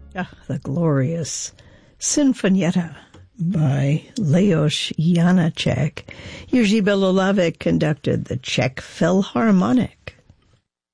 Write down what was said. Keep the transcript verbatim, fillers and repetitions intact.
Ah, the glorious Sinfonietta by Leos Janáček. Jiří Belohlávek conducted the Czech Philharmonic.